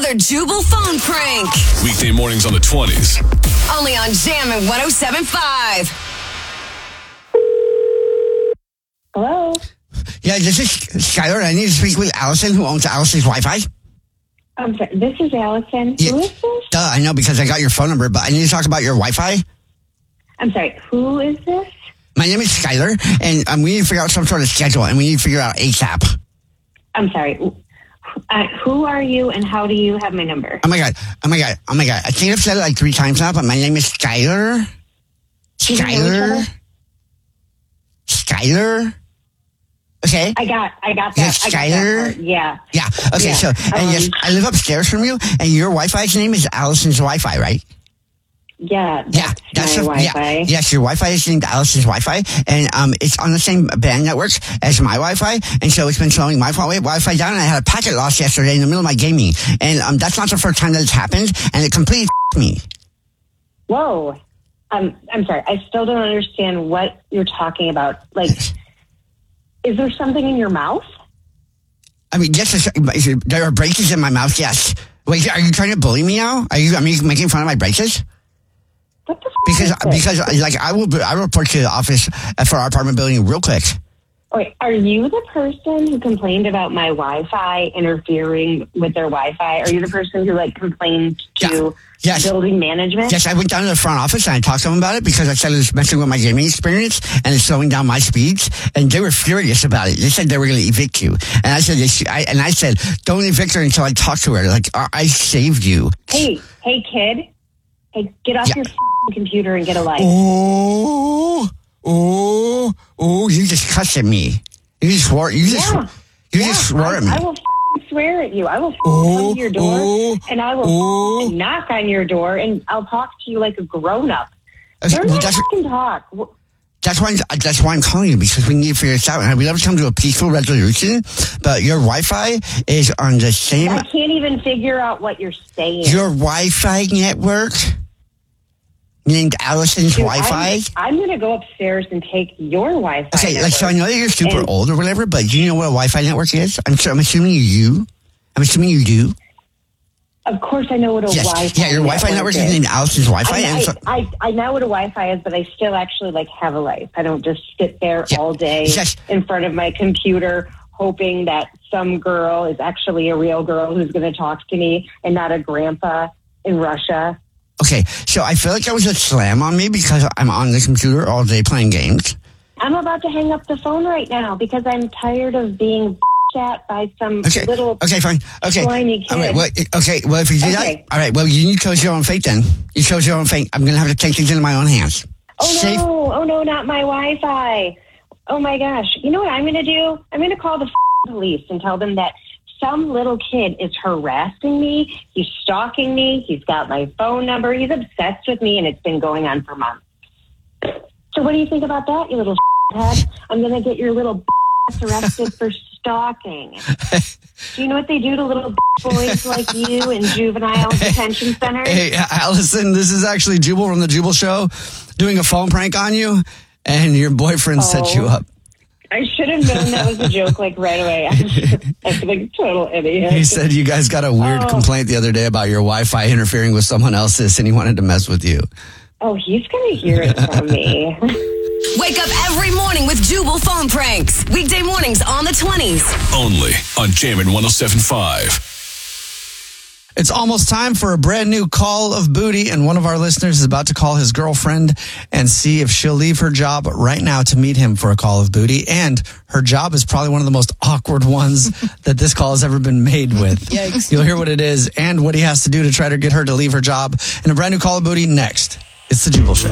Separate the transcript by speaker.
Speaker 1: another Jubal phone prank.
Speaker 2: Weekday mornings on the 20s.
Speaker 1: Only on Jammin' 107.5.
Speaker 3: Hello?
Speaker 4: Yeah, this is Skylar. I need to speak with Allison, who owns Allison's Wi-Fi.
Speaker 3: I'm sorry, this is Allison.
Speaker 4: Yeah.
Speaker 3: Who is this?
Speaker 4: Duh, I know because I got your phone number, but I need to talk about your Wi-Fi.
Speaker 3: I'm sorry, who is this?
Speaker 4: My name is Skylar, and we need to figure out some sort of schedule, and we need to figure out ASAP.
Speaker 3: I'm sorry. Who are you and how do you have my number?
Speaker 4: Oh my god. I think I've said it like 3 times now, but my name is Skylar.
Speaker 3: Do you know each other?
Speaker 4: Skylar? Okay.
Speaker 3: I got that.
Speaker 4: Skylar?
Speaker 3: Yeah.
Speaker 4: Yeah. Okay,
Speaker 3: Yeah.
Speaker 4: Yes, I live upstairs from you, and your Wi-Fi's name is Allison's Wi-Fi, right?
Speaker 3: Yeah, that's my Wi-Fi.
Speaker 4: Yes, your Wi-Fi is named Allison's Wi-Fi, and it's on the same band network as my Wi-Fi, and so it's been slowing my Wi-Fi down, and I had a packet loss yesterday in the middle of my gaming, and that's not the first time that it's happened, and it completely me.
Speaker 3: Whoa. I'm sorry. I still don't understand what you're talking about. Like, is there something in your mouth?
Speaker 4: I mean, yes, there are braces in my mouth, yes. Wait, are you trying to bully me now? Are you making fun of my braces?
Speaker 3: What the
Speaker 4: Because
Speaker 3: is
Speaker 4: I will report to the office for our apartment building real quick.
Speaker 3: Wait, are you the person who complained about my Wi-Fi interfering with their Wi-Fi? Are you the person who complained to building management?
Speaker 4: Yes, I went down to the front office and I talked to them about it because I said it was messing with my gaming experience and it's slowing down my speeds. And they were furious about it. They said they were going to evict you. And I said, don't evict her until I talk to her. Like, I saved you.
Speaker 3: Hey, kid. Hey, get off your computer and get a life.
Speaker 4: Oh, you just cussed at me. You just swore. You just swore at me.
Speaker 3: I will swear at you. I will come to your door and I will knock on your door and I'll talk to you like a grown-up. Learn to talk.
Speaker 4: That's why I'm calling you, because we need to figure this out. And we'd love to come to a peaceful resolution, but your Wi-Fi is on the same...
Speaker 3: I can't even figure out what you're saying.
Speaker 4: Your Wi-Fi network named Allison's Wi-Fi?
Speaker 3: I'm going to go upstairs and take your Wi-Fi
Speaker 4: Okay,
Speaker 3: network.
Speaker 4: so I know that you're super old or whatever, but do you know what a Wi-Fi network is? I'm assuming you do. I'm assuming you do.
Speaker 3: Of course I know what a Wi-Fi
Speaker 4: your Wi-Fi network is named Allison's Wi-Fi.
Speaker 3: I know what a Wi-Fi is, but I still actually have a life. I don't just sit there all day in front of my computer hoping that some girl is actually a real girl who's going to talk to me and not a grandpa in Russia.
Speaker 4: Okay, so I feel like that was a slam on me because I'm on the computer all day playing games.
Speaker 3: I'm about to hang up the phone right now because I'm tired of being chat by some little
Speaker 4: fine. Okay.
Speaker 3: slimy kid.
Speaker 4: All right, well, if you do that, all right, well, you chose your own fate then. You chose your own fate. I'm going to have to take things into my own hands.
Speaker 3: Oh, no, not my Wi-Fi. Oh, my gosh. You know what I'm going to do? I'm going to call the police and tell them that some little kid is harassing me. He's stalking me. He's got my phone number. He's obsessed with me, and it's been going on for months. So what do you think about that, you little head? I'm going to get your little arrested for stalking. Do you know what they do to little boys like you in juvenile detention centers?
Speaker 4: Hey, Allison, this is actually Jubal from the Jubal Show doing a phone prank on you, and your boyfriend set you up.
Speaker 3: I should have known that was a joke like right away. I feel like a total idiot.
Speaker 4: He said you guys got a weird complaint the other day about your Wi-Fi interfering with someone else's, and he wanted to mess with you.
Speaker 3: Oh, he's going to hear it from me.
Speaker 1: Wake up every morning with Jubal phone pranks. Weekday mornings on the 20s.
Speaker 2: Only on Jammin' 107.5.
Speaker 5: It's almost time for a brand new Call of Booty, and one of our listeners is about to call his girlfriend and see if she'll leave her job right now to meet him for a Call of Booty. And her job is probably one of the most awkward ones that this call has ever been made with. Yikes. You'll hear what it is and what he has to do to try to get her to leave her job in a brand new Call of Booty next. It's the Jubal Show.